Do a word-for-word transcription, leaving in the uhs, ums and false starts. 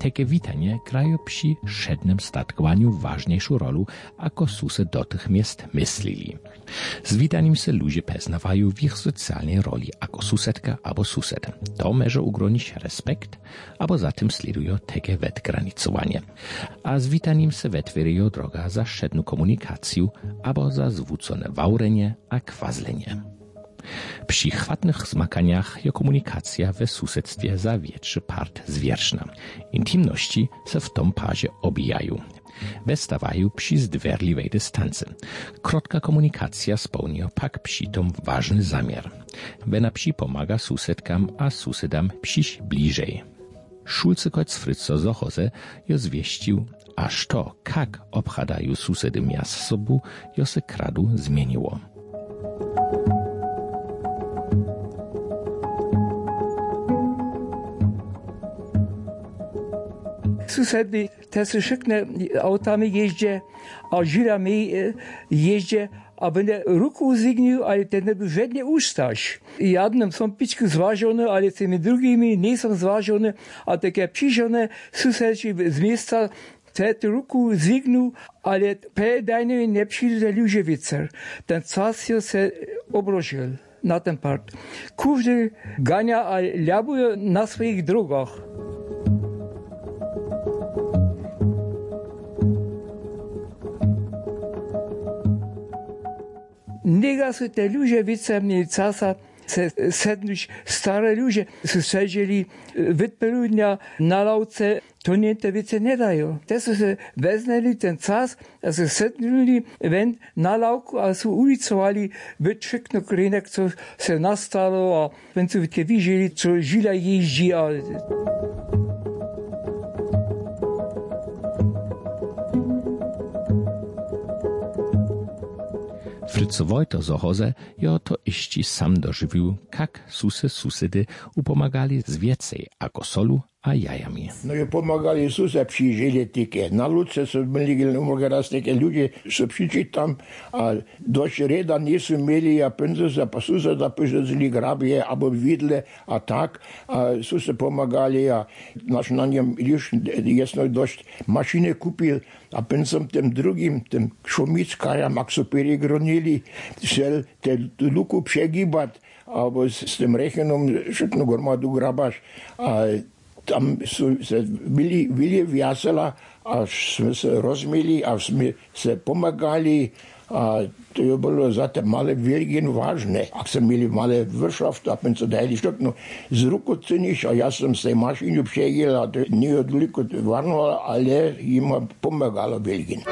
Takie witanie grają przy przednim statkowaniu ważniejszą rolę, ako sused do tych miast myślili. Z witaniem se ludzie poznawają w ich socjalnej roli jako susedka albo sused. To może ugronić respekt, albo za tym sledują takie wetgranicowanie. A z witaniem se wetwierają droga za szedną komunikację, albo za zwrócone wałrenie a kwazlenie. Przy chwatnych zmakaniach je komunikacja we susedstwie za większy part zwierzchna. Intimności se w tom parze obijają. Westawają przy zdwerliwej dystancy. Krotka komunikacja spełnia pak przy tom ważny zamiar. Wena przy pomaga susedkam a susedam przyjść bliżej. Szulce koc Fryco Zochoze jo zwieścił, aż to, jak obchadają susedy miast sobu, jo se kradu zmieniło. Susedy te se všechny autami jeździe, a żyrami jeździe, a będę ruku zignił, ale ten nie był żadnie ustaż. Jednym są piczku zważone, ale tymi drugimi nie są zważone, a takie przyjrzone susedzi z miejsca te ruku zignił, ale pedajny nie przyjdzie ludzie wicer. Ten czas się obrożył na ten part. Każdy gania, a labuje na swoich drogach. Niega su te ludzie wice mieli czasa se sednąć stare ludzie su siedzieli wytpeludnia na lauce, to nie te wice nie dają. Te su se weznęli ten czas, a su sednuli wen na lauku, a su ulicowali wytrzykno krynek, co se nastalo, a when su wytkie widzieli, co żila jeździ, a Fryco Wojto Zochoze jo to iści sam dożywił, jak susy susedy upomagali z więcej ako solu a jajami. No i pomagali sused przyjrzeli takie. Na luce są byli umorga raz takie ludzie, są przyjrzeli tam, a dość reda nie są mieli, a pędze za suseda pożydzili grabie, albo widle, a tak, a sused pomagali, a nasz na niem już jasno dość maszyny kupił, a pędzem tym drugim, tym szumickarem, jak są peregronili, sel te luku przegibać, albo z, z tym rechenom szybko gromadu grabasz, a tam se byli, byli wiasela, aż sme se rozmieli, a sme se pomagali, a to było za te male wielkie ważne. Jak se mieli male wyrschaft, a pędze dali sztuk, no z ruku cynisz, a ja sam z tej maszyny przejel, a to nie odliko warno, ale im pomagalo wielkie.